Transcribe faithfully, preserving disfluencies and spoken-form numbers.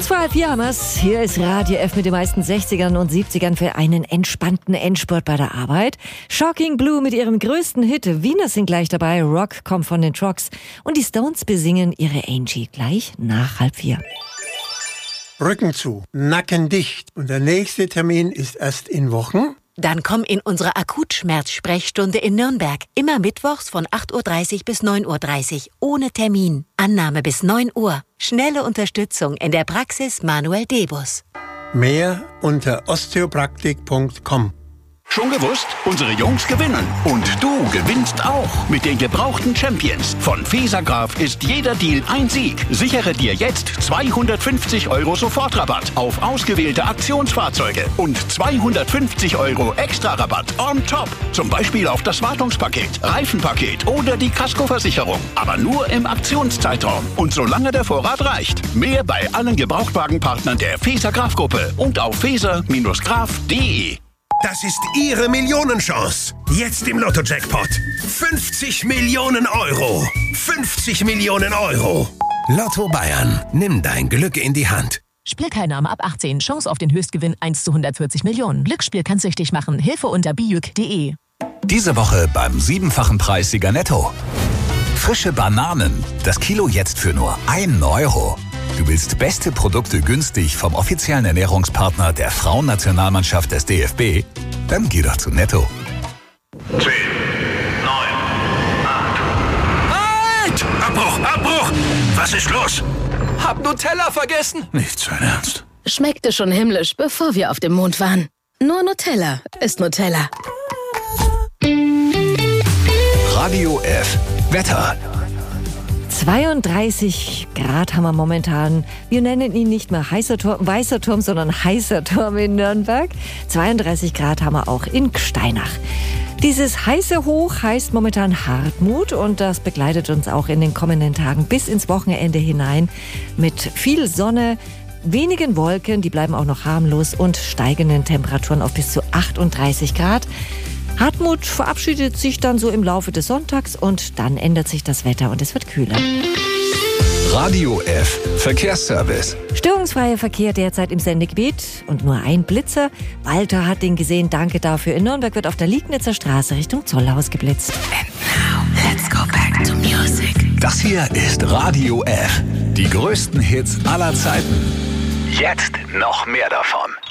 Kurz vor halb vier haben wir's. Hier ist Radio F mit den meisten sechzigern und siebzigern für einen entspannten Endspurt bei der Arbeit. Shocking Blue mit ihrem größten Hit. Wiener sind gleich dabei. Rock kommt von den Trucks. Und die Stones besingen ihre Angie gleich nach halb vier. Rücken zu, Nacken dicht. Und der nächste Termin ist erst in Wochen. Dann komm in unsere Akutschmerz-Sprechstunde in Nürnberg. Immer mittwochs von acht Uhr dreißig bis neun Uhr dreißig. Ohne Termin. Annahme bis neun Uhr. Schnelle Unterstützung in der Praxis Manuel Debus. Mehr unter osteopraktik punkt com. Schon gewusst? Unsere Jungs gewinnen. Und du gewinnst auch. Mit den gebrauchten Champions von Fesergraf ist jeder Deal ein Sieg. Sichere dir jetzt zweihundertfünfzig Euro Sofortrabatt auf ausgewählte Aktionsfahrzeuge und zweihundertfünfzig Euro Extra-Rabatt on top. Zum Beispiel auf das Wartungspaket, Reifenpaket oder die Kaskoversicherung. Aber nur im Aktionszeitraum und solange der Vorrat reicht. Mehr bei allen Gebrauchtwagenpartnern der Fesergraf-Gruppe und auf feser Graf punkt de. Das ist Ihre Millionenchance. Jetzt im Lotto-Jackpot. fünfzig Millionen Euro. fünfzig Millionen Euro. Lotto Bayern. Nimm dein Glück in die Hand. Spielteilnahme ab achtzehn. Chance auf den Höchstgewinn eins zu hundertvierzig Millionen. Glücksspiel kann süchtig machen. Hilfe unter bijuk punkt de. Diese Woche beim siebenfachen Preissieger Netto. Frische Bananen. Das Kilo jetzt für nur ein Euro. Du willst beste Produkte günstig vom offiziellen Ernährungspartner der Frauennationalmannschaft des D F B? Dann geh doch zu Netto. zehn, neun, acht. Halt! Abbruch, Abbruch! Was ist los? Hab Nutella vergessen. Nicht sein Ernst. Schmeckte schon himmlisch, bevor wir auf dem Mond waren. Nur Nutella ist Nutella. Radio F. Wetter. zweiunddreißig Grad haben wir momentan. Wir nennen ihn nicht mehr heißer Turm, weißer Turm, sondern heißer Turm in Nürnberg. zweiunddreißig Grad haben wir auch in Gsteinach. Dieses heiße Hoch heißt momentan Hartmut und das begleitet uns auch in den kommenden Tagen bis ins Wochenende hinein mit viel Sonne, wenigen Wolken, die bleiben auch noch harmlos und steigenden Temperaturen auf bis zu achtunddreißig Grad. Hartmut verabschiedet sich dann so im Laufe des Sonntags und dann ändert sich das Wetter und es wird kühler. Radio F. Verkehrsservice. Störungsfreier Verkehr derzeit im Sendegebiet und nur ein Blitzer. Walter hat den gesehen, danke dafür. In Nürnberg wird auf der Liegnitzer Straße Richtung Zollhaus geblitzt. And now, let's go back to music. Das hier ist Radio F. Die größten Hits aller Zeiten. Jetzt noch mehr davon.